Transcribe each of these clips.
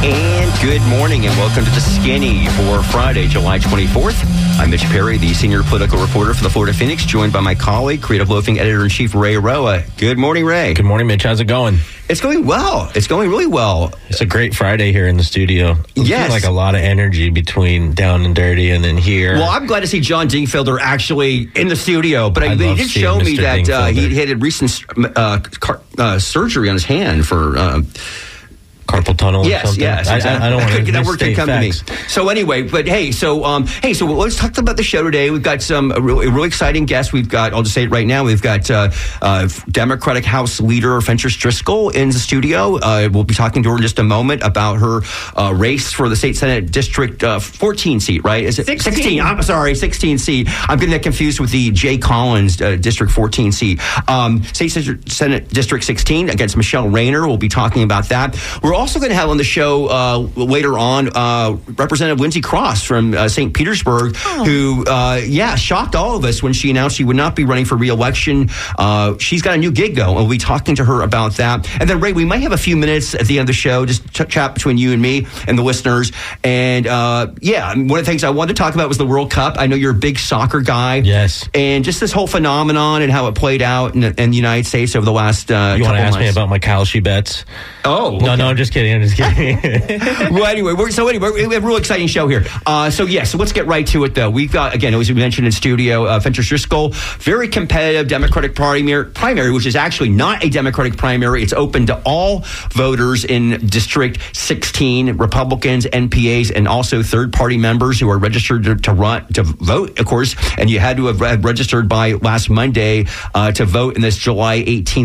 And good morning and welcome to The Skinny for Friday, July 24th. I'm Mitch Perry, the senior political reporter for the Florida Phoenix, joined by my colleague, creative loafing editor-in-chief Ray Roa. Good morning, Ray. Good morning, Mitch. How's it going? It's going well. It's going really well. It's a great Friday here in the studio. Yes. Like a lot of energy between Down and Dirty and then here. Well, I'm glad to see John Dingfelder actually in the studio, but he did show me Mr. that he had a recent surgery on his hand for... carpal tunnel or something? Yes, exactly. I don't want to that word can come facts. to me. So anyway, but so let's talk about the show today. We've got some really exciting guests. We've got, I'll just say it right now, we've got Democratic House Leader Fentrice Driscoll in the studio. We'll be talking to her in just a moment about her race for the State Senate District 14 seat, right? Is it 16? I'm sorry, 16 seat. I'm getting that confused with the Jay Collins District 14 seat. State Senate District 16 against Michelle Rayner. We'll be talking about that. We're also going to have on the show later on Representative Lindsey Cross from St. Petersburg, who, shocked all of us when she announced she would not be running for re-election. She's got a new gig, though, and we'll be talking to her about that. And then, Ray, we might have a few minutes at the end of the show, just chat between you and me and the listeners. And, one of the things I wanted to talk about was the World Cup. I know you're a big soccer guy. Yes. And just this whole phenomenon and how it played out in the United States over the last couple months. You want to ask me about my Kalshi bets? Oh. Okay. No, I'm just kidding. Well, anyway, we have a real exciting show here. So let's get right to it, though. We've got, again, as we mentioned in studio, Fentrice Driscoll, very competitive Democratic primary, which is actually not a Democratic primary. It's open to all voters in District 16, Republicans, NPAs, and also third-party members who are registered to vote, of course. And you had to have registered by last Monday to vote in this August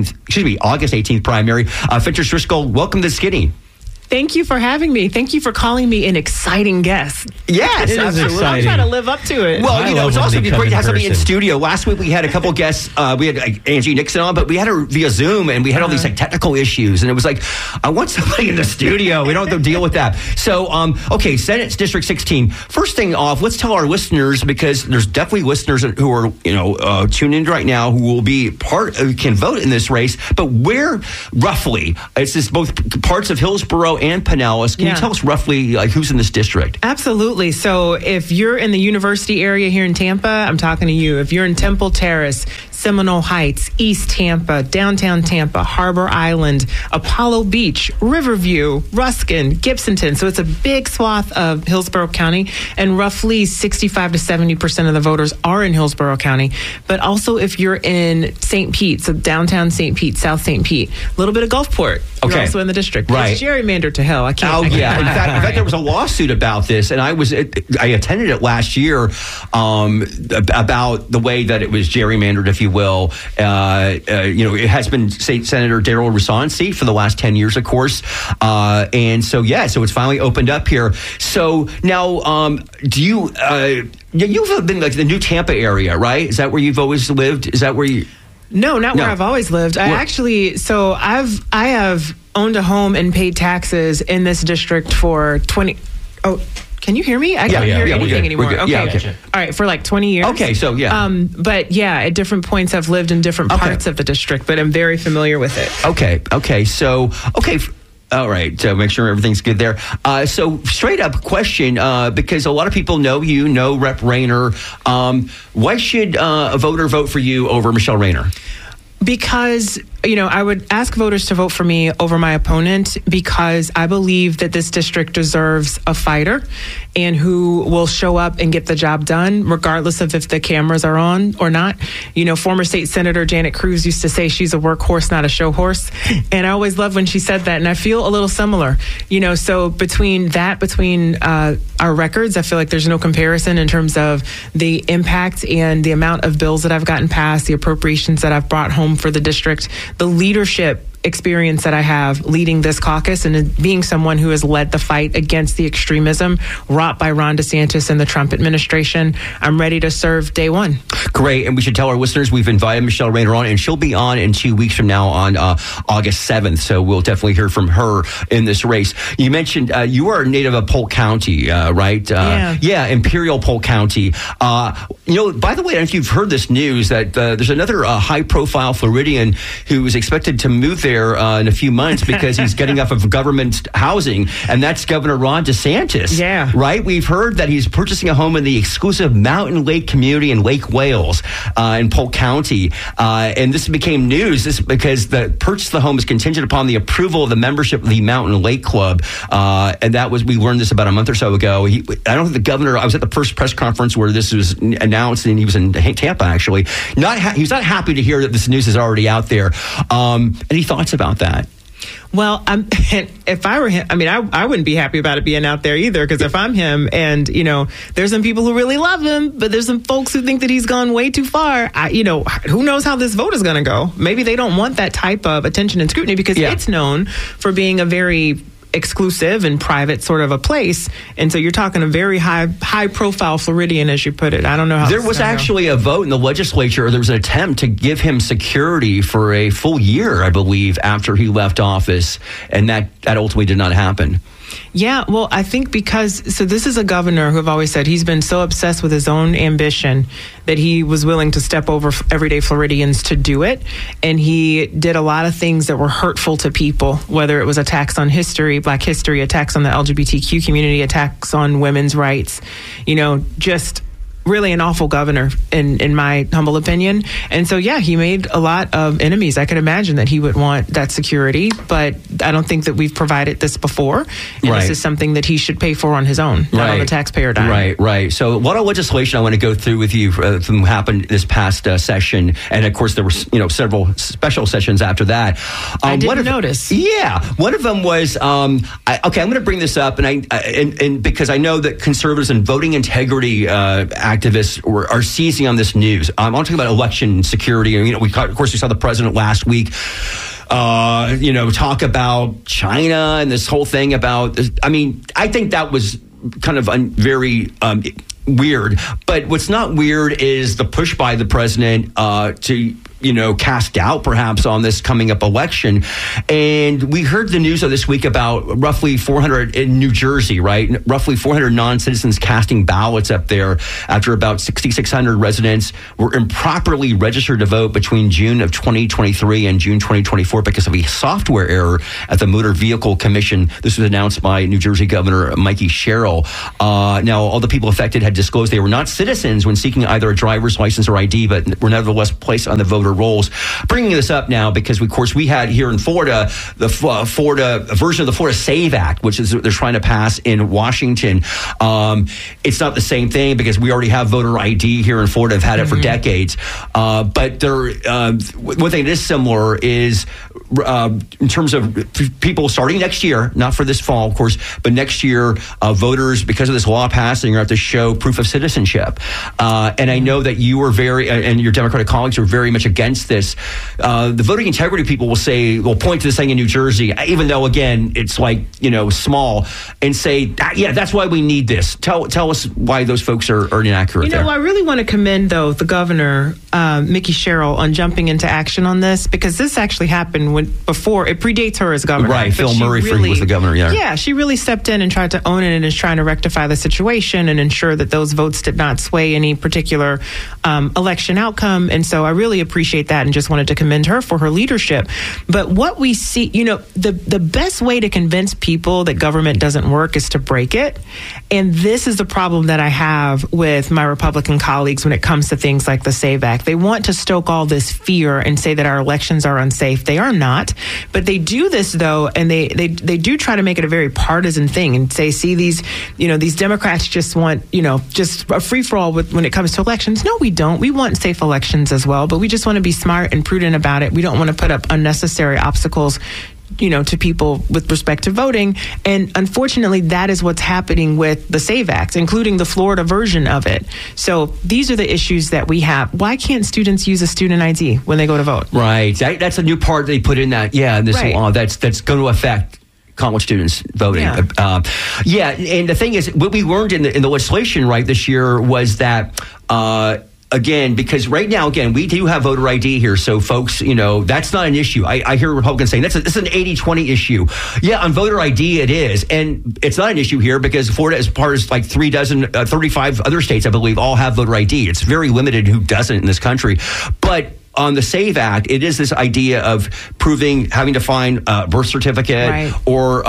18th primary. Fentrice Driscoll, welcome to Skinny. Thank you for having me. Thank you for calling me an exciting guest. Yes, it is exciting. I'm trying to live up to it. Well, it's also great to have somebody in studio. Last week we had a couple guests. We had Angie Nixon on, but we had her via Zoom, and we had all these technical issues. And it was like, I want somebody in the studio. We don't have to deal with that. So, Senate District 16. First thing off, let's tell our listeners, because there's definitely listeners who are tuned in right now who will be can vote in this race. But where roughly? It's just both parts of Hillsborough and Pinellas. Can you tell us roughly who's in this district? Absolutely. So if you're in the university area here in Tampa, I'm talking to you. If you're in Temple Terrace, Seminole Heights, East Tampa, downtown Tampa, Harbor Island, Apollo Beach, Riverview, Ruskin, Gibsonton. So it's a big swath of Hillsborough County, and roughly 65 to 70% of the voters are in Hillsborough County. But also if you're in St. Pete, so downtown St. Pete, South St. Pete, a little bit of Gulfport. You're also in the district. Right. It's gerrymandered to hell. I can't. In fact, there was a lawsuit about this, and I attended it last year about the way that it was gerrymandered, if you will. It has been State Senator Darrell Roussan's seat for the last 10 years, of course. So it's finally opened up here. So now, you've been like the New Tampa area, right? Is that where you've always lived? Is that where you... No, not where I've always lived. I have owned a home and paid taxes in this district for 20... Oh, can you hear me? I can't hear anything anymore. Okay. Yeah, okay. All right, for like 20 years. Okay, so at different points I've lived in different parts of the district, but I'm very familiar with it. All right, so make sure everything's good there. So straight up question, because a lot of people know Rep. Rayner. Why should a voter vote for you over Michelle Rayner? Because, I would ask voters to vote for me over my opponent because I believe that this district deserves a fighter and who will show up and get the job done, regardless of if the cameras are on or not. Former State Senator Janet Cruz used to say she's a workhorse, not a show horse. And I always love when she said that. And I feel a little similar, so between our records, I feel like there's no comparison in terms of the impact and the amount of bills that I've gotten passed, the appropriations that I've brought home for the district, the leadership experience that I have leading this caucus and being someone who has led the fight against the extremism wrought by Ron DeSantis and the Trump administration. I'm ready to serve day one. Great. And we should tell our listeners we've invited Michelle Rayner on, and she'll be on in 2 weeks from now on August 7th. So we'll definitely hear from her in this race. You mentioned you are a native of Polk County, right? Yeah, Imperial Polk County. By the way, I don't know if you've heard this news that there's another high-profile Floridian who is expected to move there there in a few months because he's getting off of government housing, and that's Governor Ron DeSantis. Yeah. Right? We've heard that he's purchasing a home in the exclusive Mountain Lake community in Lake Wales in Polk County. And this became news because the purchase of the home is contingent upon the approval of the membership of the Mountain Lake Club. And we learned this about a month or so ago. I don't think the governor, I was at the first press conference where this was announced, and he was in Tampa, actually. He was not happy to hear that this news is already out there. Any thoughts about that? Well, if I were him, I wouldn't be happy about it being out there either, because if I'm him and, there's some people who really love him, but there's some folks who think that he's gone way too far, who knows how this vote is going to go? Maybe they don't want that type of attention and scrutiny because it's known for being a very exclusive and private sort of a place, and so you're talking a very high profile Floridian, as you put it. I don't know how there was actually a vote in the legislature. There was an attempt to give him security for a full year, I believe, after he left office, and that ultimately did not happen. Yeah, well, I think so this is a governor who have always said he's been so obsessed with his own ambition that he was willing to step over everyday Floridians to do it. And he did a lot of things that were hurtful to people, whether it was attacks on history, Black history, attacks on the LGBTQ community, attacks on women's rights, just really an awful governor in my humble opinion. And so, he made a lot of enemies. I could imagine that he would want that security, but I don't think that we've provided this before. And this is something that he should pay for on his own, not on the taxpayer dime. Right. So a lot of legislation I want to go through with you from happened this past session. And of course, there were, several special sessions after that. I didn't notice. Yeah. One of them was, I'm going to bring this up and because I know that conservatives and voting integrity activists are seizing on this news. I'm talking about election security. We saw the president last week, talk about China and this whole thing about. I think that was kind of very weird. But what's not weird is the push by the president to cast doubt perhaps on this coming up election. And we heard the news of this week about roughly 400 in New Jersey, right? Roughly 400 non-citizens casting ballots up there after about 6,600 residents were improperly registered to vote between June of 2023 and June 2024 because of a software error at the Motor Vehicle Commission. This was announced by New Jersey Governor Mikey Sherrill. Now, all the people affected had disclosed they were not citizens when seeking either a driver's license or ID, but were nevertheless placed on the voter rolls. Bringing this up now because, of course, we had here in Florida the Florida version of the Florida SAVE Act, which is they're trying to pass in Washington. It's not the same thing because we already have voter ID here in Florida. Have had it for decades. But one thing that is similar is in terms of people starting next year, not for this fall, of course, but next year, voters, because of this law passing, are going to have to show proof of citizenship. And I know that you were and your Democratic colleagues are very much against this. The voting integrity people will point to this thing in New Jersey, even though, again, it's small, and say, that's why we need this. Tell us why those folks are inaccurate there. I really want to commend, though, the governor, Mickey Sherrill, on jumping into action on this, because this actually happened before. It predates her as governor. Right, Phil Murray was the governor, Yeah, she really stepped in and tried to own it and is trying to rectify the situation and ensure that those votes did not sway any particular election outcome. And so I really appreciate that and just wanted to commend her for her leadership. But what we see, the best way to convince people that government doesn't work is to break it. And this is the problem that I have with my Republican colleagues when it comes to things like the SAVE Act. They want to stoke all this fear and say that our elections are unsafe. They are not. But they do this, though, and they do try to make it a very partisan thing and say, see, these Democrats just want, just a free-for-all when it comes to elections. No, we don't. We want safe elections as well, but we just want to be smart and prudent about it. We don't want to put up unnecessary obstacles to people with respect to voting. And unfortunately, that is what's happening with the SAVE Act, including the Florida version of it. So these are the issues that we have. Why can't students use a student ID when they go to vote? Right. That's a new part they put in that. Yeah, in this law that's going to affect college students voting. Yeah. And the thing is, what we learned in the legislation this year was that again, because right now, we do have voter ID here. So folks, that's not an issue. I hear Republicans saying this is an 80-20 issue. Yeah, on voter ID it is. And it's not an issue here because Florida, as far as 35 other states, I believe, all have voter ID. It's very limited who doesn't in this country. But on the SAVE Act, it is this idea of having to find a birth certificate or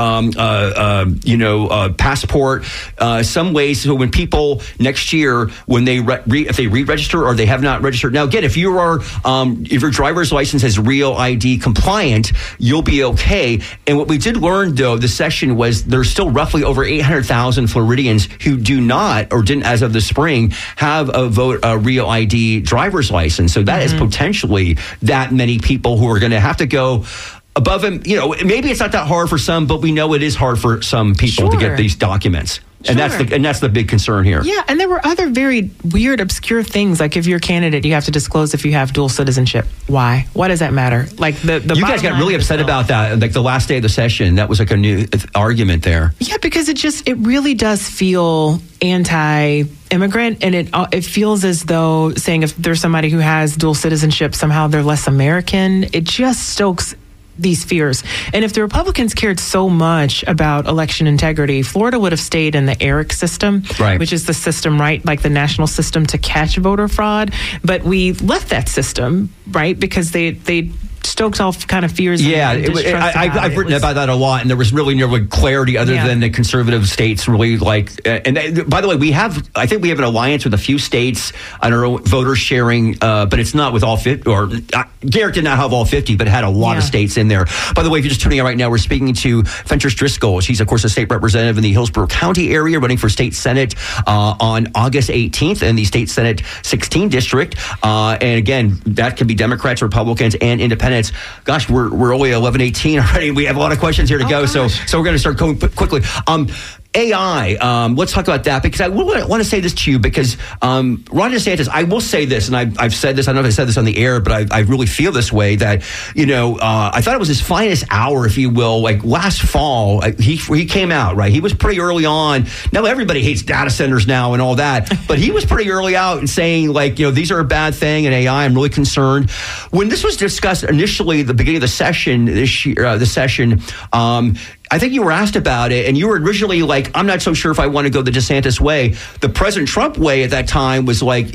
passport, some ways. So when people next year, when they if they re-register or they have not registered. Now again, if your driver's license is Real ID compliant, you'll be okay. And what we did learn though, the session was there's still roughly over 800,000 Floridians who do not or didn't as of the spring have a Real ID driver's license. So that is potentially that many people who are going to have to go above him. Maybe it's not that hard for some, but we know it is hard for some people to get these documents. And that's the big concern here. Yeah, and there were other very weird, obscure things. Like if you're a candidate, you have to disclose if you have dual citizenship. Why? Why does that matter? Like the you guys got really upset about that. Like the last day of the session, that was like a new argument there. Yeah, because it really does feel anti-immigrant, and it feels as though saying if there's somebody who has dual citizenship, somehow they're less American. It just stokes these fears. And if the Republicans cared so much about election integrity, Florida would have stayed in the ERIC system, which is the system, like the national system to catch voter fraud. But we left that system, because they stoked all kind of fears. Yeah, I've written about that a lot, and there was really no clarity other than the conservative states really like. And by the way, I think we have an alliance with a few states on our voter sharing, but it's not with all 50. Or Garrett did not have all 50, but had a lot of states in there. By the way, if you're just tuning in right now, we're speaking to Fentrice Driscoll. She's of course a state representative in the Hillsborough County area, running for state senate on August 18th in the state senate 16 district. And again, that can be Democrats, Republicans, and independents. Gosh, we're only 11:18 already. We have a lot of questions here to go, so we're going to start going quickly. AI, let's talk about that, because I want to say this to you, because Ron DeSantis, I will say this, and I've said this, I don't know if I said this on the air, but I really feel this way, that, I thought it was his finest hour, if you will, like last fall, he came out, right? He was pretty early on. Now everybody hates data centers now and all that, but he was pretty early out in saying, these are a bad thing, and AI, I'm really concerned. When this was discussed initially at the beginning of the session this year, I think you were asked about it, and you were originally like, I'm not so sure if I want to go the DeSantis way. The President Trump way at that time was like,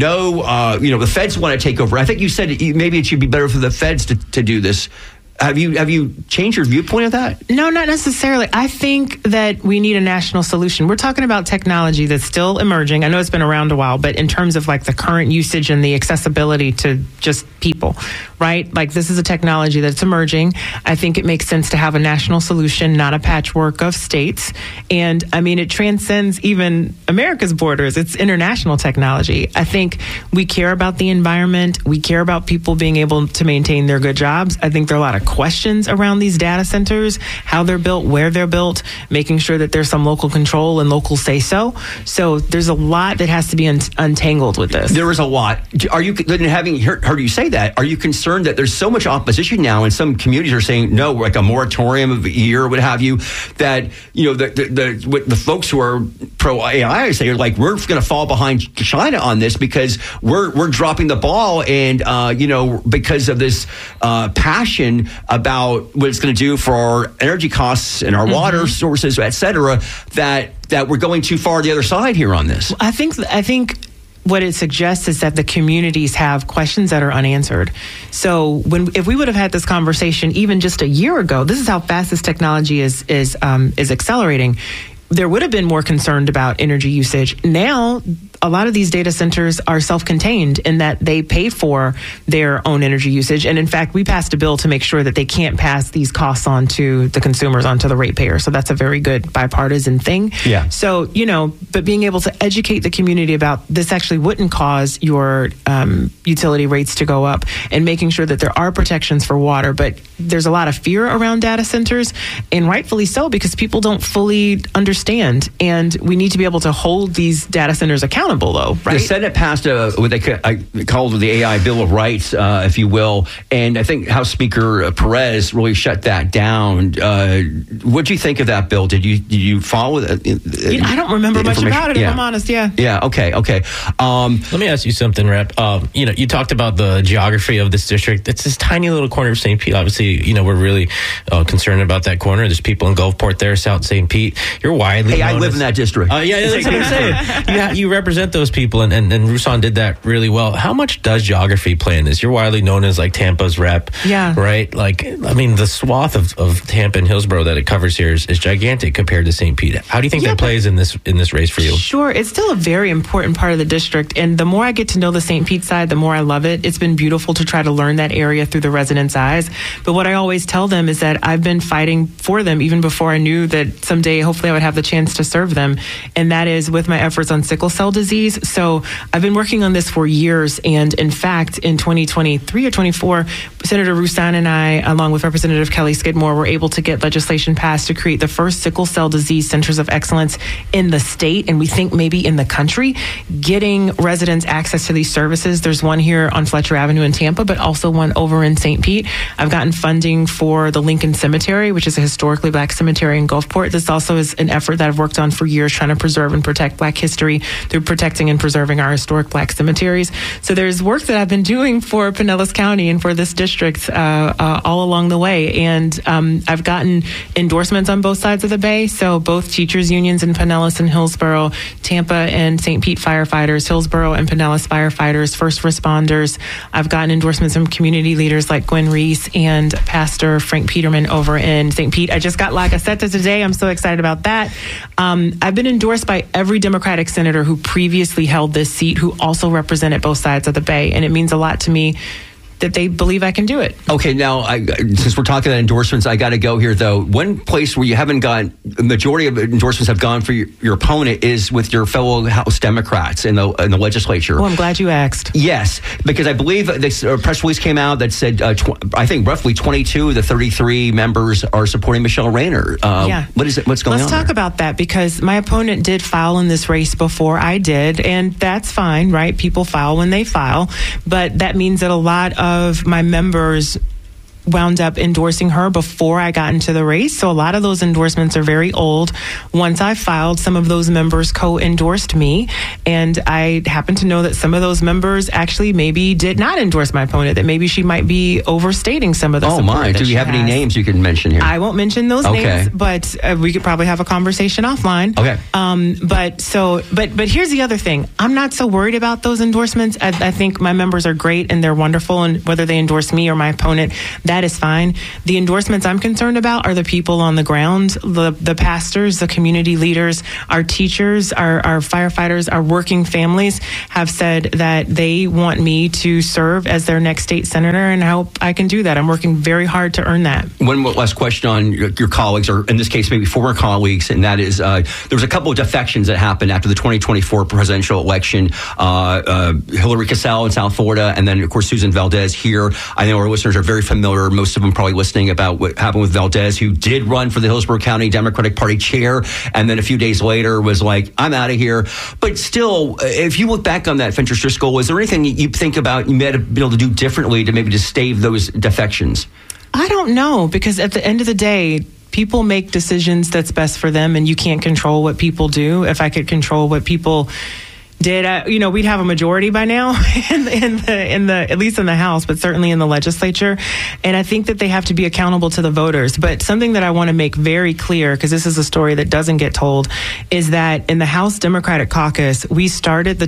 the feds want to take over. I think you said maybe it should be better for the feds to do this. Have you changed your viewpoint of that? No, not necessarily. I think that we need a national solution. We're talking about technology that's still emerging. I know it's been around a while, but in terms of the current usage and the accessibility to just people, right? This is a technology that's emerging. I think it makes sense to have a national solution, not a patchwork of states. And it transcends even America's borders. It's international technology. I think we care about the environment. We care about people being able to maintain their good jobs. I think there are a lot of questions around these data centers, how they're built, where they're built, making sure that there's some local control and local say-so. So there's a lot that has to be untangled with this. There is a lot. Are you, having heard you say that, are you concerned that there's so much opposition now, and some communities are saying, no, like a moratorium of a year, what have you, that, the folks who are pro-AI say, we're going to fall behind China on this because we're dropping the ball, and, because of this passion about what it's going to do for our energy costs and our water sources, et cetera, that we're going too far the other side here on this. I think what it suggests is that the communities have questions that are unanswered. So if we would have had this conversation even just a year ago, this is how fast this technology is accelerating. There would have been more concerned about energy usage. Now, a lot of these data centers are self-contained in that they pay for their own energy usage. And in fact, we passed a bill to make sure that they can't pass these costs on to the consumers, onto the ratepayer. So that's a very good bipartisan thing. Yeah. So, but being able to educate the community about this actually wouldn't cause your utility rates to go up, and making sure that there are protections for water. But there's a lot of fear around data centers, and rightfully so, because people don't fully understand. And we need to be able to hold these data centers accountable, though, right? The Senate passed what they called the AI Bill of Rights, if you will, and I think House Speaker Perez really shut that down. What do you think of that bill? Did you follow it? I don't remember much about it, if I'm honest. Yeah. Yeah. Okay. Let me ask you something, Rep. You talked about the geography of this district. It's this tiny little corner of St. Pete. Obviously, we're really concerned about that corner. There's people in Gulfport there, South St. Pete. You're widely. Hey, I live in that district. Yeah, that's what I'm saying. You represent represent those people, and Ruslan did that really well. How much does geography play in this? You're widely known as like Tampa's rep, right? Like, I mean, the swath of Tampa and Hillsborough that it covers here is gigantic compared to St. Pete. How do you think that plays in this race for you? Sure, it's still a very important part of the district, and the more I get to know the St. Pete side, the more I love it. It's been beautiful to try to learn that area through the residents' eyes. But what I always tell them is that I've been fighting for them even before I knew that someday, hopefully, I would have the chance to serve them, and that is with my efforts on sickle cell disease. So I've been working on this for years, and in fact, in 2023 or 24, Senator Ruslan and I, along with Representative Kelly Skidmore, were able to get legislation passed to create the first sickle cell disease centers of excellence in the state, and we think maybe in the country, getting residents access to these services. There's one here on Fletcher Avenue in Tampa, but also one over in St. Pete. I've gotten funding for the Lincoln Cemetery, which is a historically Black cemetery in Gulfport. This also is an effort that I've worked on for years, trying to preserve and protect Black history through protecting and preserving our historic Black cemeteries. So there's work that I've been doing for Pinellas County and for this district all along the way. And I've gotten endorsements on both sides of the bay. So both teachers unions in Pinellas and Hillsborough, Tampa and St. Pete firefighters, Hillsborough and Pinellas firefighters, first responders. I've gotten endorsements from community leaders like Gwen Reese and Pastor Frank Peterman over in St. Pete. I just got La Gaceta today. I'm so excited about that. I've been endorsed by every Democratic senator who previously held this seat, who also represented both sides of the bay. And it means a lot to me that they believe I can do it. Okay, now, since we're talking about endorsements, I got to go here, though. One place where you haven't got, the majority of endorsements have gone for your opponent is with your fellow House Democrats in the legislature. Oh, I'm glad you asked. Yes, because I believe this press release came out that said, I think roughly 22 of the 33 members are supporting Michelle Rayner. What's going on? Let's talk about that, because my opponent did file in this race before I did, and that's fine, right? People file when they file, but that means that a lot of my members wound up endorsing her before I got into the race. So a lot of those endorsements are very old. Once I filed, some of those members co-endorsed me. And I happen to know that some of those members actually maybe did not endorse my opponent, that maybe she might be overstating some of the support. Oh my, do you have any names you can mention here? I won't mention those names, but we could probably have a conversation offline. Okay. But here's the other thing. I'm not so worried about those endorsements. I think my members are great and they're wonderful, and whether they endorse me or my opponent, that is fine. The endorsements I'm concerned about are the people on the ground, the pastors, the community leaders, our teachers, our firefighters, our working families have said that they want me to serve as their next state senator, and I hope I can do that. I'm working very hard to earn that. One last question on your colleagues, or in this case, maybe former colleagues, and that is there was a couple of defections that happened after the 2024 presidential election. Hillary Cassell in South Florida, and then, of course, Susan Valdez here. I know our listeners are very familiar, most of them probably listening, about what happened with Valdez, who did run for the Hillsborough County Democratic Party chair, and then a few days later was like, I'm out of here. But still, if you look back on that, Fentress Driscoll, is there anything you think about you might have been able to do differently to maybe just stave those defections? I don't know, because at the end of the day, people make decisions that's best for them, and you can't control what people do. If I could control what people did, we'd have a majority by now in the at least in the House, but certainly in the legislature. And I think that they have to be accountable to the voters. But something that I want to make very clear, because this is a story that doesn't get told, is that in the House Democratic Caucus, we started the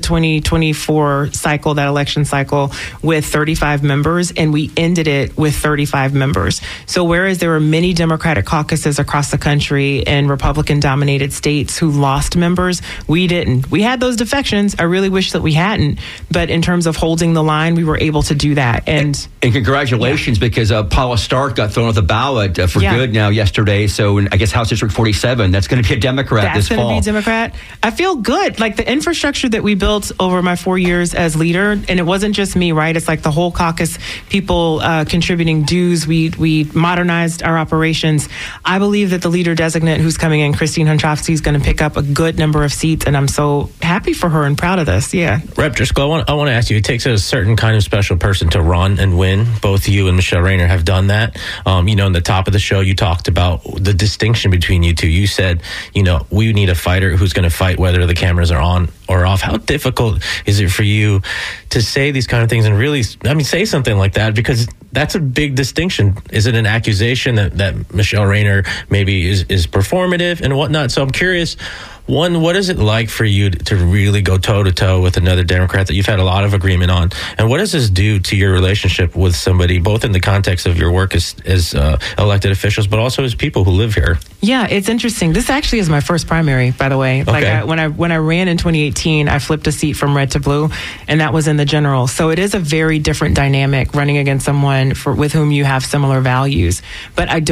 2024 cycle, that election cycle, with 35 members, and we ended it with 35 members. So whereas there were many Democratic caucuses across the country in Republican-dominated states who lost members, we didn't. We had those defections. I really wish that we hadn't, but in terms of holding the line, we were able to do that. And congratulations, because Paula Stark got thrown off the ballot for good now yesterday. So I guess House District 47, that's going to be a Democrat this fall. That's going to be a Democrat. I feel good. Like the infrastructure that we built over my 4 years as leader, and it wasn't just me, right? It's like the whole caucus, people contributing dues. We modernized our operations. I believe that the leader designate who's coming in, Christine Hunchofsky, is going to pick up a good number of seats, and I'm so happy for her and proud of this. Yeah. Rep Driscoll, I want to ask you, it takes a certain kind of special person to run and win. Both you and Michelle Rayner have done that. In the top of the show, you talked about the distinction between you two. You said, we need a fighter who's going to fight whether the cameras are on or off. How difficult is it for you to say these kind of things and really, say something like that? Because that's a big distinction. Is it an accusation that Michelle Rayner maybe is performative and whatnot? So I'm curious, One, what is it like for you to really go toe-to-toe with another Democrat that you've had a lot of agreement on? And what does this do to your relationship with somebody, both in the context of your work as elected officials, but also as people who live here? Yeah, it's interesting. This actually is my first primary, by the way. Okay. Like when I ran in 2018, I flipped a seat from red to blue, and that was in the general. So it is a very different dynamic running against someone with whom you have similar values. But I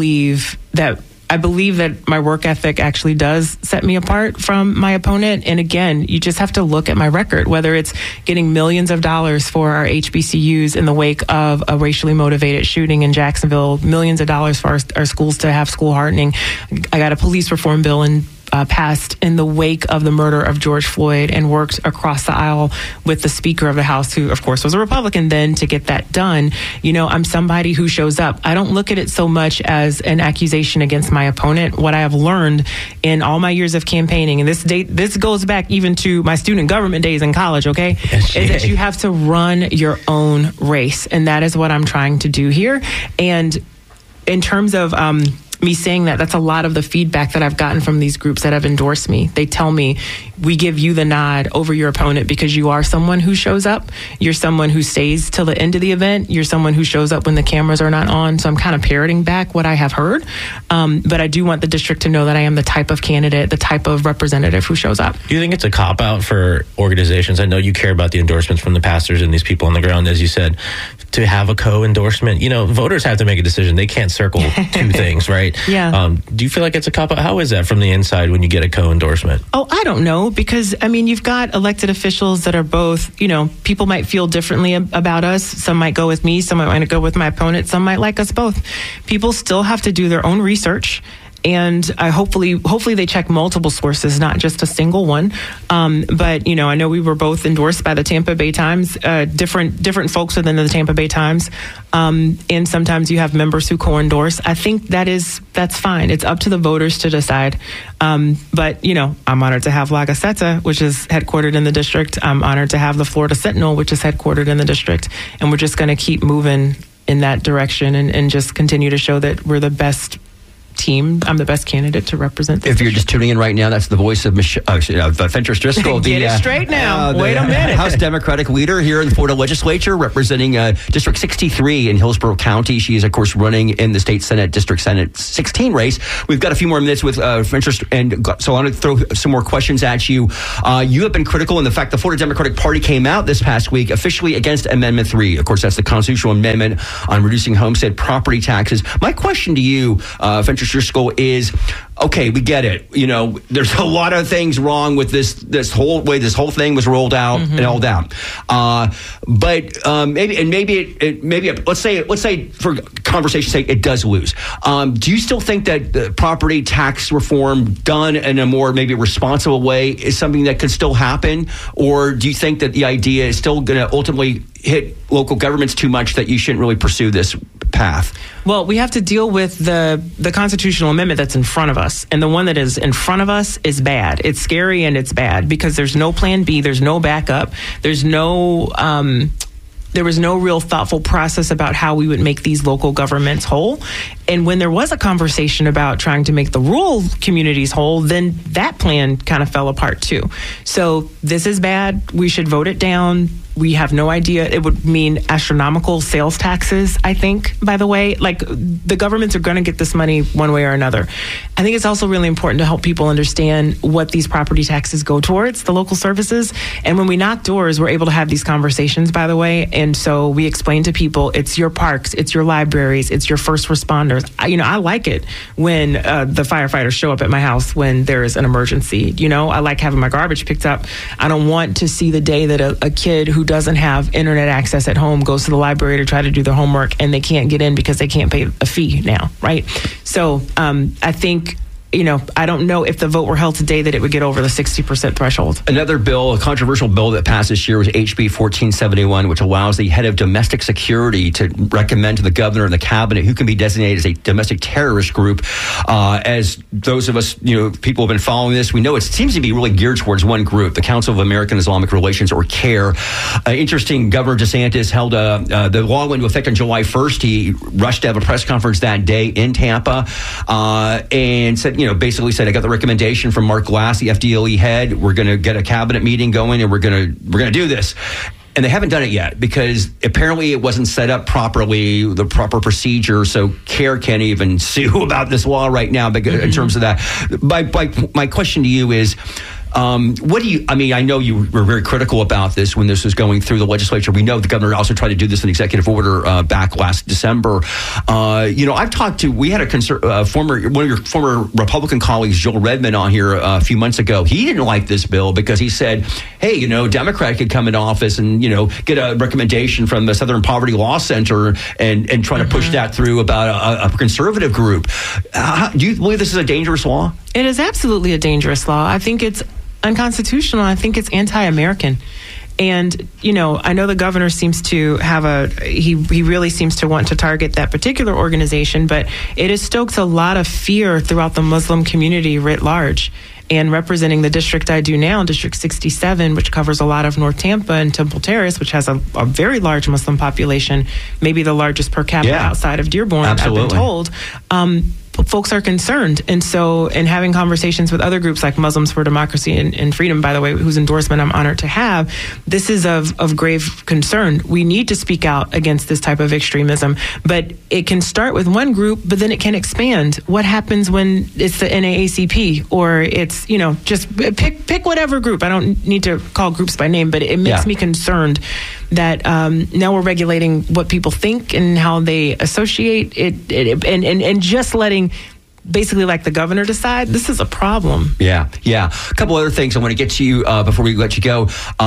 believe that my work ethic actually does set me apart from my opponent. And again, you just have to look at my record, whether it's getting millions of dollars for our HBCUs in the wake of a racially motivated shooting in Jacksonville, millions of dollars for our schools to have school hardening. I got a police reform bill passed in the wake of the murder of George Floyd, and worked across the aisle with the Speaker of the House, who of course was a Republican then, to get that done. I'm somebody who shows up. I don't look at it so much as an accusation against my opponent. What I have learned in all my years of campaigning, and this goes back even to my student government days in college, okay, is that you have to run your own race. And that is what I'm trying to do here. And in terms of me saying that's a lot of the feedback that I've gotten from these groups that have endorsed me. They tell me, we give you the nod over your opponent because you are someone who shows up. You're someone who stays till the end of the event. You're someone who shows up when the cameras are not on. So I'm kind of parroting back what I have heard. But I do want the district to know that I am the type of candidate, the type of representative who shows up. Do you think it's a cop-out for organizations? I know you care about the endorsements from the pastors and these people on the ground, as you said, to have a co-endorsement. Voters have to make a decision. They can't circle two things, right? Yeah. Do you feel like it's a cop-out? How is that from the inside when you get a co-endorsement? Oh, I don't know, because, you've got elected officials that are both, people might feel differently about us. Some might go with me. Some might want to go with my opponent. Some might like us both. People still have to do their own research. And hopefully they check multiple sources, not just a single one. But I know we were both endorsed by the Tampa Bay Times, different folks within the Tampa Bay Times. And sometimes you have members who co-endorse. I think that's fine. It's up to the voters to decide. But I'm honored to have La Gaceta, which is headquartered in the district. I'm honored to have the Florida Sentinel, which is headquartered in the district. And we're just going to keep moving in that direction and just continue to show that we're the best team. I'm the best candidate to represent this. If you're just tuning in right now, that's the voice of Fentress Driscoll. Get it straight now. Wait a minute. House Democratic leader here in the Florida legislature, representing District 63 in Hillsborough County. She is, of course, running in the state Senate, District Senate 16 race. We've got a few more minutes with Fentress, and so I want to throw some more questions at you. You have been critical in the fact the Florida Democratic Party came out this past week officially against Amendment 3. Of course, that's the constitutional amendment on reducing homestead property taxes. My question to you, Fentress Driscoll, is, okay, we get it. There's a lot of things wrong with this whole way this whole thing was rolled out and all out. But maybe let's say for conversation's sake, it does lose. Do you still think that the property tax reform done in a more maybe responsible way is something that could still happen, or do you think that the idea is still going to ultimately hit local governments too much that you shouldn't really pursue this path? Well, we have to deal with the constitutional amendment that's in front of us. And the one that is in front of us is bad. It's scary and it's bad because there's no plan B. There's no backup. There was no real thoughtful process about how we would make these local governments whole. And when there was a conversation about trying to make the rural communities whole, then that plan kind of fell apart too. So this is bad. We should vote it down. We have no idea. It would mean astronomical sales taxes, I think, by the way. Like, the governments are going to get this money one way or another. I think it's also really important to help people understand what these property taxes go towards, the local services. And when we knock doors, we're able to have these conversations, by the way. And so we explain to people, it's your parks, it's your libraries, it's your first responders. I like it when the firefighters show up at my house when there is an emergency. I like having my garbage picked up. I don't want to see the day that a kid who doesn't have internet access at home goes to the library to try to do their homework and they can't get in because they can't pay a fee now, right? So I think, I don't know if the vote were held today that it would get over the 60% threshold. Another bill, a controversial bill that passed this year was HB 1471, which allows the head of domestic security to recommend to the governor and the cabinet who can be designated as a domestic terrorist group. As those of us, people have been following this, we know it seems to be really geared towards one group, the Council of American Islamic Relations, or CAIR. Interesting, Governor DeSantis held the law went into effect on July 1st. He rushed to have a press conference that day in Tampa and said, basically said, I got the recommendation from Mark Glass, the FDLE head. We're going to get a cabinet meeting going, and we're going to do this. And they haven't done it yet because apparently it wasn't set up properly, the proper procedure. So CARE can't even sue about this law right now in terms of that. My question to you is, what do you, I know you were very critical about this when this was going through the legislature. We know the governor also tried to do this in executive order back last December. I've talked to, we had one of your former Republican colleagues, Joel Redmond, on here a few months ago. He didn't like this bill because he said, hey, Democrat could come into office and, get a recommendation from the Southern Poverty Law Center and try to push that through about a conservative group. Do you believe this is a dangerous law? It is absolutely a dangerous law. I think it's unconstitutional. I think it's anti-American. And, I know the governor seems to have he really seems to want to target that particular organization, but it has stoked a lot of fear throughout the Muslim community writ large. And representing the district I do now, District 67, which covers a lot of North Tampa and Temple Terrace, which has a very large Muslim population, maybe the largest per capita outside of Dearborn, absolutely. I've been told. Folks are concerned. And so in having conversations with other groups like Muslims for Democracy and Freedom, by the way, whose endorsement I'm honored to have, this is of grave concern. We need to speak out against this type of extremism, but it can start with one group, but then it can expand. What happens when it's the NAACP or it's, just pick whatever group. I don't need to call groups by name, but it makes me concerned that now we're regulating what people think and how they associate it and just letting basically like the governor decide. This is a problem. Yeah. A couple other things I want to get to you before we let you go.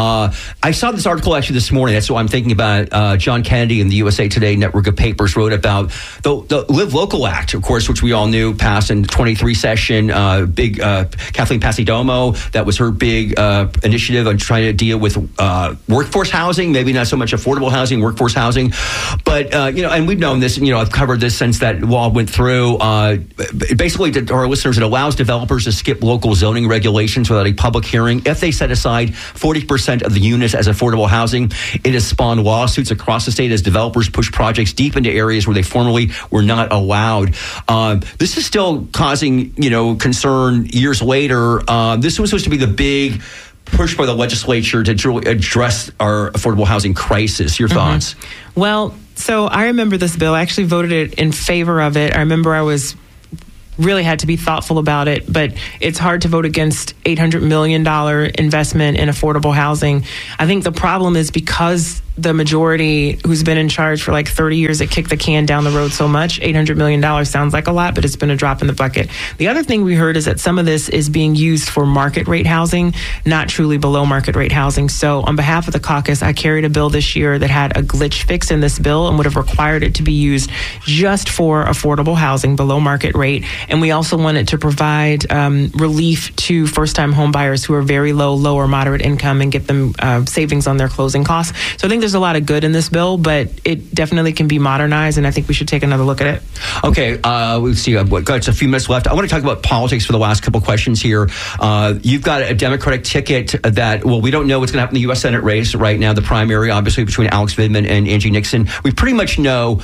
I saw this article actually this morning. That's what I'm thinking about. John Kennedy in the USA Today network of papers wrote about the Live Local Act, of course, which we all knew passed in the 23 session. Big Kathleen Passidomo, that was her big initiative on trying to deal with workforce housing, maybe not so much affordable housing, workforce housing. But, and we've known this, I've covered this since that law went through. Basically, to our listeners, it allows developers to skip local zoning regulations without a public hearing. If they set aside 40% of the units as affordable housing, it has spawned lawsuits across the state as developers push projects deep into areas where they formerly were not allowed. This is still causing, concern years later. This was supposed to be the big push by the legislature to address our affordable housing crisis. Your thoughts? Well, so I remember this bill. I actually voted it in favor of it. I remember I really had to be thoughtful about it, but it's hard to vote against $800 million investment in affordable housing. I think the problem is because the majority who's been in charge for like 30 years that kicked the can down the road so much, $800 million sounds like a lot, but it's been a drop in the bucket. The other thing we heard is that some of this is being used for market rate housing, not truly below market rate housing. So on behalf of the caucus, I carried a bill this year that had a glitch fix in this bill and would have required it to be used just for affordable housing below market rate. And we also wanted to provide relief to first-time home buyers who are very low or moderate income and get them savings on their closing costs. So I think there's a lot of good in this bill, but it definitely can be modernized, and I think we should take another look at it. Okay, let's see. We've got a few minutes left. I want to talk about politics for the last couple questions here. You've got a Democratic ticket that, we don't know what's going to happen in the U.S. Senate race right now, the primary, obviously, between Alex Vindman and Angie Nixon. We pretty much know.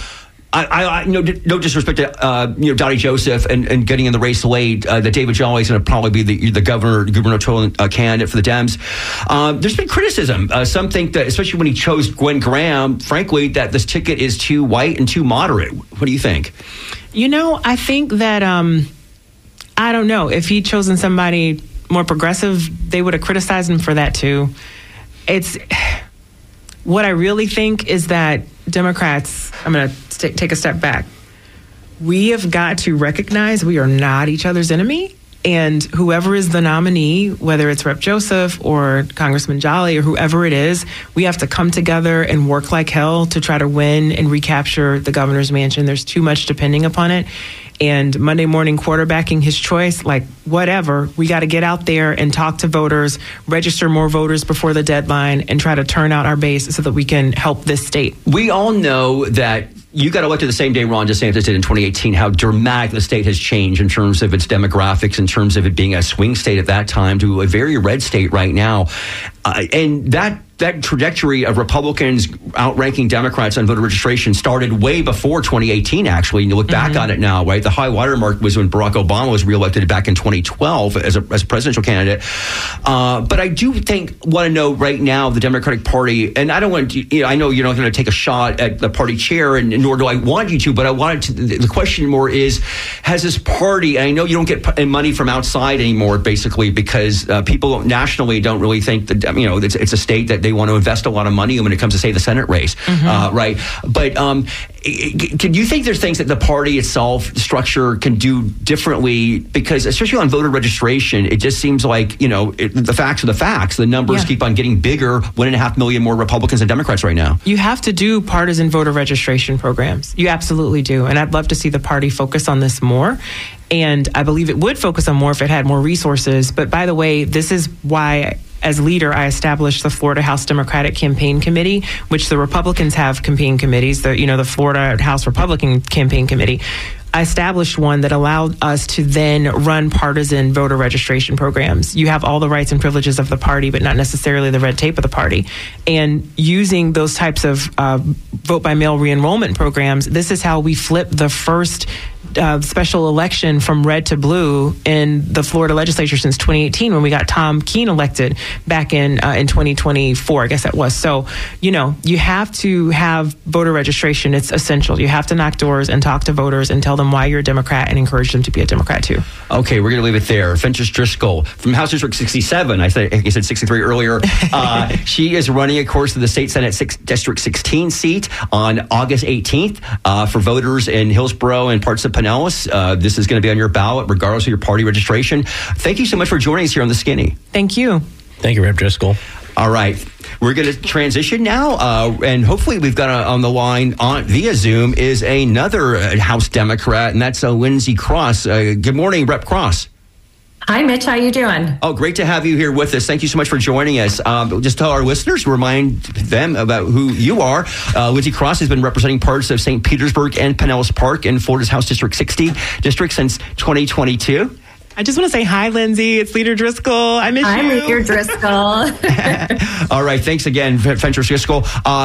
I no disrespect to Dottie Joseph and getting in the race late, that David Jolly is going to probably be the gubernatorial candidate for the Dems. There's been criticism. Some think that, especially when he chose Gwen Graham, frankly, that this ticket is too white and too moderate. What do you think? I think that I don't know if he'd chosen somebody more progressive, they would have criticized him for that too. What I really think is that Democrats, I'm going to take a step back. We have got to recognize we are not each other's enemy. And whoever is the nominee, whether it's Rep. Joseph or Congressman Jolly or whoever it is, we have to come together and work like hell to try to win and recapture the governor's mansion. There's too much depending upon it. And Monday morning quarterbacking his choice, like whatever, we got to get out there and talk to voters, register more voters before the deadline, and try to turn out our base so that we can help this state. We all know that you got elected the same day Ron DeSantis did in 2018, how dramatic the state has changed in terms of its demographics, in terms of it being a swing state at that time to a very red state right now. And that that trajectory of Republicans outranking Democrats on voter registration started way before 2018, actually. And you look back on it now, right? The high watermark was when Barack Obama was reelected back in 2012 as a presidential candidate. But I do want to know right now the Democratic Party, and I don't want to, I know you're not going to take a shot at the party chair, and nor do I want you to, but I wanted to, the question more is, has this party, and I know you don't get money from outside anymore, basically, because people nationally don't really think that, it's a state that they want to invest a lot of money in when it comes to, say, the Senate race, right? But can you think there's things that the party itself structure can do differently? Because especially on voter registration, it just seems like, the facts are the facts. The numbers keep on getting bigger. 1.5 million more Republicans than Democrats right now. You have to do partisan voter registration programs. You absolutely do. And I'd love to see the party focus on this more. And I believe it would focus on more if it had more resources. But by the way, this is why, as leader, I established the Florida House Democratic Campaign Committee, which the Republicans have campaign committees, the Florida House Republican Campaign Committee. I established one that allowed us to then run partisan voter registration programs. You have all the rights and privileges of the party, but not necessarily the red tape of the party. And using those types of vote by mail re-enrollment programs, this is how we flipped the first special election from red to blue in the Florida legislature since 2018, when we got Tom Keene elected back in 2024, I guess that was. So, you have to have voter registration. It's essential. You have to knock doors and talk to voters and tell them why you're a Democrat and encourage them to be a Democrat too. Okay, we're going to leave it there. Fentrice Driscoll from House District 67. I think you said 63 earlier. She is running, of course, to the State Senate District 16 seat on August 18th for voters in Hillsborough and parts of Pinellas. This is going to be on your ballot regardless of your party registration. Thank you so much for joining us here on The Skinny. Thank you. Thank you, Rep. Driscoll. All right. We're going to transition now, and hopefully we've got on the line via Zoom is another House Democrat, and that's Lindsay Cross. Good morning, Rep. Cross. Hi, Mitch. How you doing? Oh, great to have you here with us. Thank you so much for joining us. Just tell our listeners, remind them about who you are. Lindsay Cross has been representing parts of St. Petersburg and Pinellas Park in Florida's House District 60 district since 2022. I just want to say hi, Lindsay. It's Leader Driscoll. I miss you. I'm Leader Driscoll. All right. Thanks again, Fentrice Driscoll.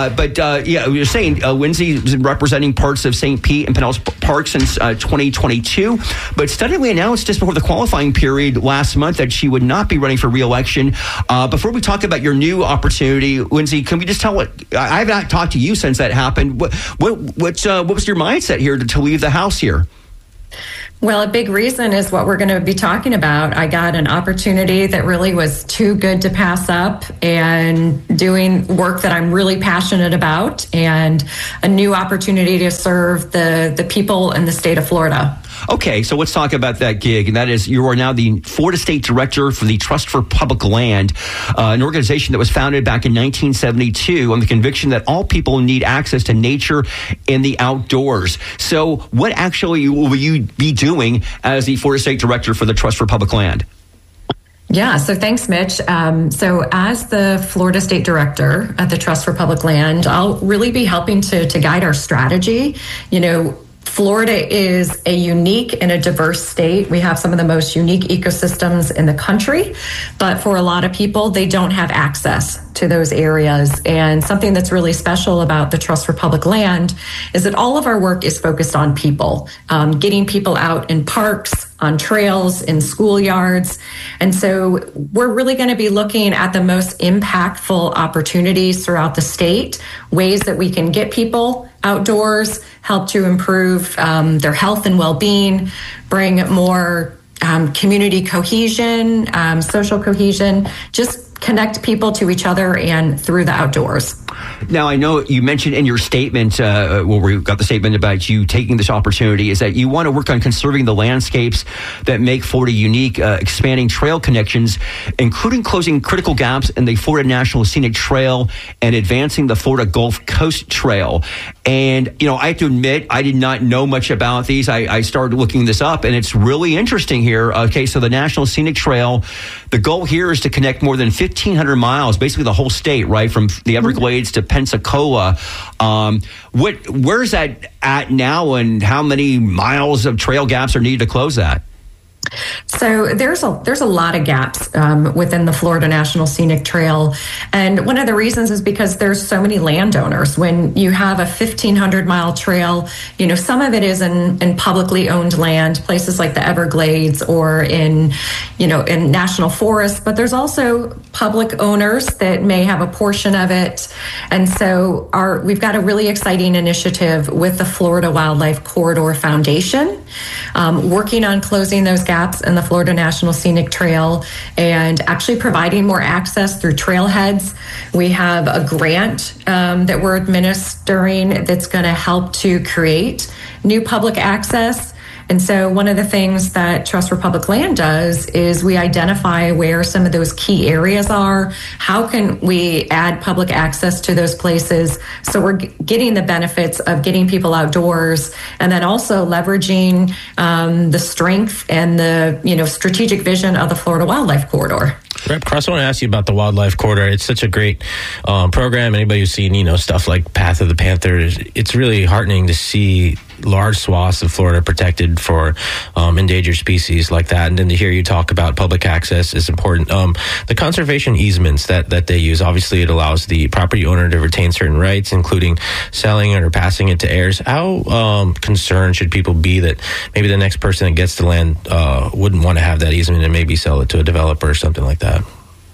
You're saying Lindsay is representing parts of St. Pete and Pinellas Park since 2022, but suddenly announced just before the qualifying period last month that she would not be running for re-election. Before we talk about your new opportunity, Lindsay, can we just tell I have not talked to you since that happened. What was your mindset here to leave the House here? Well, a big reason is what we're going to be talking about. I got an opportunity that really was too good to pass up, and doing work that I'm really passionate about, and a new opportunity to serve the people in the state of Florida. Okay, so let's talk about that gig, and that is you are now the Florida State Director for the Trust for Public Land, an organization that was founded back in 1972 on the conviction that all people need access to nature and the outdoors. So what actually will you be doing as the Florida State Director for the Trust for Public Land? Yeah, so thanks, Mitch. So as the Florida State Director at the Trust for Public Land, I'll really be helping to guide our strategy. Florida is a unique and a diverse state. We have some of the most unique ecosystems in the country, but for a lot of people, they don't have access to those areas. And something that's really special about the Trust for Public Land is that all of our work is focused on people, getting people out in parks, on trails, in schoolyards. And so we're really going to be looking at the most impactful opportunities throughout the state, ways that we can get people outdoors, help to improve their health and well-being, bring more community cohesion, social cohesion, just connect people to each other and through the outdoors. Now, I know you mentioned in your statement, we got the statement about you taking this opportunity, is that you want to work on conserving the landscapes that make Florida unique, expanding trail connections, including closing critical gaps in the Florida National Scenic Trail and advancing the Florida Gulf Coast Trail. And, I have to admit, I did not know much about these. I started looking this up, and it's really interesting here. Okay, so the National Scenic Trail, the goal here is to connect more than 1,500 miles, basically the whole state, right, from the Everglades to Pensacola. Where's that at now, and how many miles of trail gaps are needed to close that? So there's a lot of gaps within the Florida National Scenic Trail. And one of the reasons is because there's so many landowners. When you have a 1,500-mile trail, some of it is in publicly owned land, places like the Everglades or in national forests, but there's also public owners that may have a portion of it. And so we've got a really exciting initiative with the Florida Wildlife Corridor Foundation, working on closing those gaps in the Florida National Scenic Trail and actually providing more access through trailheads. We have a grant that we're administering that's going to help to create new public access. And so one of the things that Trust for Public Land does is we identify where some of those key areas are. How can we add public access to those places so we're getting the benefits of getting people outdoors, and then also leveraging the strength and the strategic vision of the Florida Wildlife Corridor. Rep Cross, I want to ask you about the Wildlife Corridor. It's such a great program. Anybody who's seen, stuff like Path of the Panther, it's really heartening to see large swaths of Florida protected for endangered species like that. And then to hear you talk about public access is important. The conservation easements that they use, obviously it allows the property owner to retain certain rights, including selling it or passing it to heirs. How concerned should people be that maybe the next person that gets the land wouldn't want to have that easement and maybe sell it to a developer or something like that?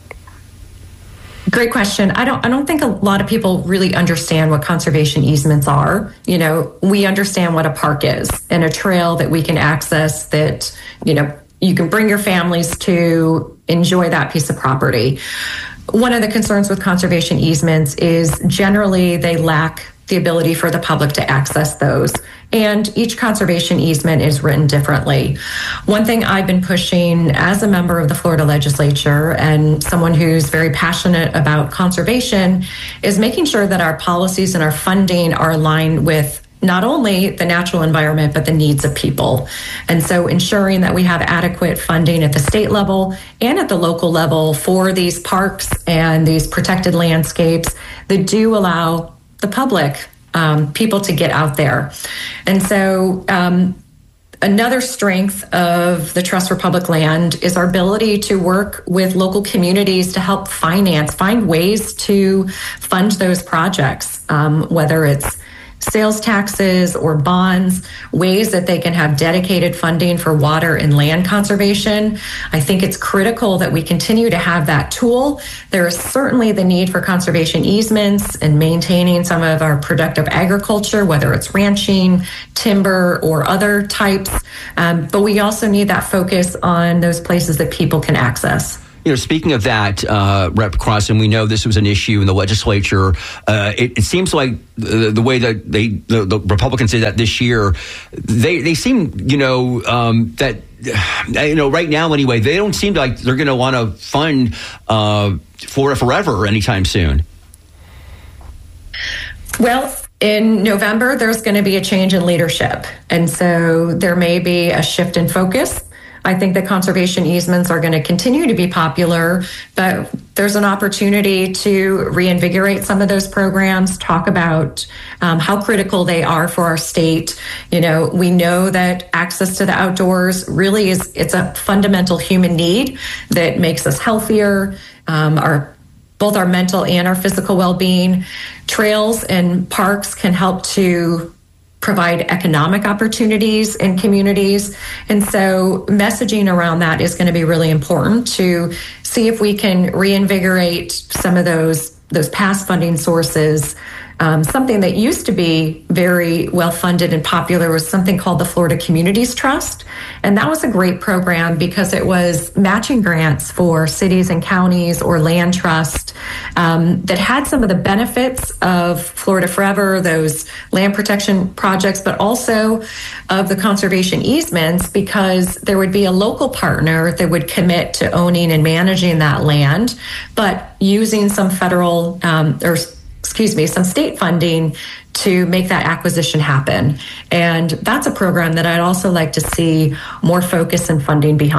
Great question. I don't think a lot of people really understand what conservation easements are. We understand what a park is and a trail that we can access that, you can bring your families to enjoy that piece of property. One of the concerns with conservation easements is generally they lack the ability for the public to access those. And each conservation easement is written differently. One thing I've been pushing as a member of the Florida legislature and someone who's very passionate about conservation is making sure that our policies and our funding are aligned with not only the natural environment, but the needs of people. And so ensuring that we have adequate funding at the state level and at the local level for these parks and these protected landscapes that do allow the public, people to get out there. And so another strength of the Trust for Public Land is our ability to work with local communities to help find ways to fund those projects, whether it's sales taxes or bonds, ways that they can have dedicated funding for water and land conservation. I think it's critical that we continue to have that tool. There is certainly the need for conservation easements and maintaining some of our productive agriculture, whether it's ranching, timber, or other types. But we also need that focus on those places that people can access. Speaking of that, Rep. Cross, and we know this was an issue in the legislature. It seems like the way that the Republicans did that this year, they seem, that right now anyway, they don't seem like they're going to want to fund Florida Forever anytime soon. Well, in November, there's going to be a change in leadership, and so there may be a shift in focus. I think that conservation easements are going to continue to be popular, but there's an opportunity to reinvigorate some of those programs, talk about how critical they are for our state. We know that access to the outdoors really it's a fundamental human need that makes us healthier, both our mental and our physical well-being. Trails and parks can help to provide economic opportunities in communities. And so messaging around that is going to be really important to see if we can reinvigorate some of those past funding sources. Something that used to be very well funded and popular was something called the Florida Communities Trust. And that was a great program because it was matching grants for cities and counties or land trust that had some of the benefits of Florida Forever, those land protection projects, but also of the conservation easements, because there would be a local partner that would commit to owning and managing that land, but using some federal some state funding to make that acquisition happen. And that's a program that I'd also like to see more focus and funding behind.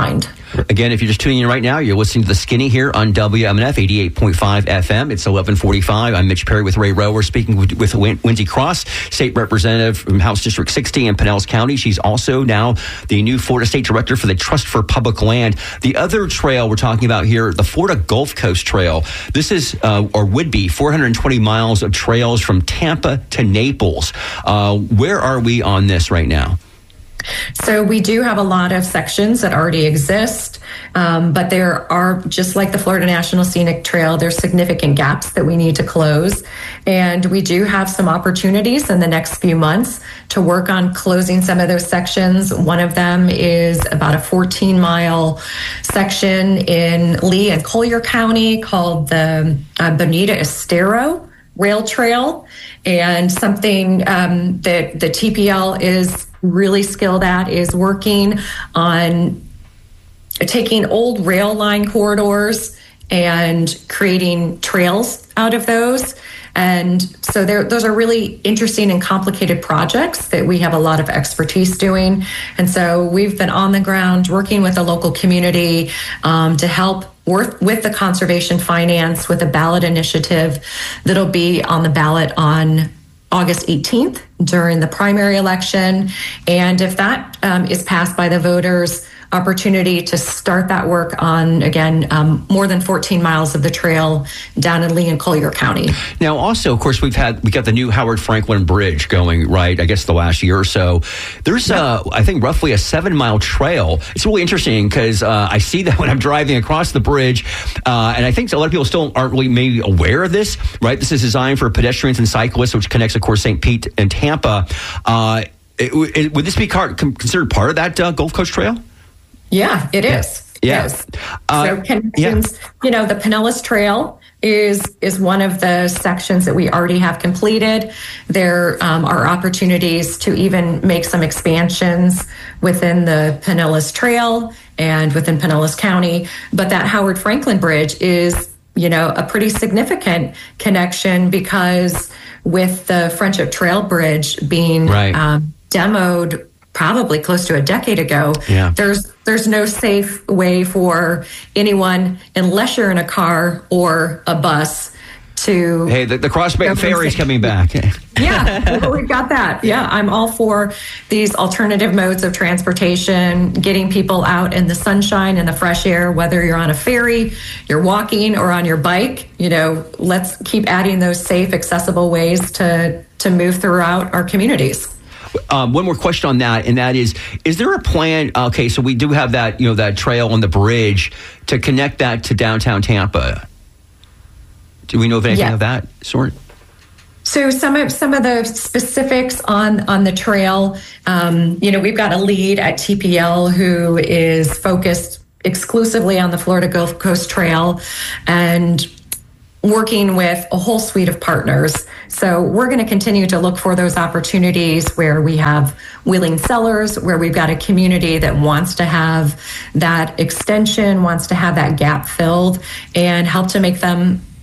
Again, if you're just tuning in right now, you're listening to The Skinny here on WMNF 88.5 FM. It's 11:45. I'm Mitch Perry with Ray Rowe. We're speaking with Wendy Cross, State Representative from House District 60 in Pinellas County. She's also now the new Florida State Director for the Trust for Public Land. The other trail we're talking about here, the Florida Gulf Coast Trail. This is, or would be, 420 miles of trails from Tampa to Naples. Where are we on this right now? So we do have a lot of sections that already exist, but there are, just like the Florida National Scenic Trail, there's significant gaps that we need to close. And we do have some opportunities in the next few months to work on closing some of those sections. One of them is about a 14-mile section in Lee and Collier County called the Bonita Estero Rail Trail, and something that the TPL is really skilled at is working on taking old rail line corridors and creating trails out of those. And so those are really interesting and complicated projects that we have a lot of expertise doing. And so we've been on the ground working with the local community to help work with the conservation finance with a ballot initiative that'll be on the ballot on August 18th during the primary election. And if that is passed by the voters, opportunity to start that work on, again, more than 14 miles of the trail down in Lee and Collier County. Now, also, of course, we got the new Howard Franklin Bridge going, right, I guess the last year or so. There's, I think, roughly a 7-mile trail. It's really interesting because I see that when I'm driving across the bridge, and I think a lot of people still aren't really maybe aware of this, right? This is designed for pedestrians and cyclists, which connects, of course, St. Pete and Tampa. Would this be considered part of that Gulf Coast Trail? Yeah, it is. Yeah. Yes. So connections, the Pinellas Trail is one of the sections that we already have completed. There are opportunities to even make some expansions within the Pinellas Trail and within Pinellas County. But that Howard Franklin Bridge is, a pretty significant connection because with the Friendship Trail Bridge being demoed probably close to a decade ago, there's no safe way for anyone, unless you're in a car or a bus, to... Hey, the Cross Bay Ferry is coming back. Yeah, we've got that. Yeah, I'm all for these alternative modes of transportation, getting people out in the sunshine and the fresh air, whether you're on a ferry, you're walking, or on your bike. Let's keep adding those safe, accessible ways to move throughout our communities. One more question on that, and that is there a plan? Okay, so we do have that, that trail on the bridge to connect that to downtown Tampa. Do we know of anything of that sort? So some of the specifics on the trail, we've got a lead at TPL who is focused exclusively on the Florida Gulf Coast Trail and working with a whole suite of partners. So we're going to continue to look for those opportunities where we have willing sellers, where we've got a community that wants to have that extension, wants to have that gap filled, and help to make them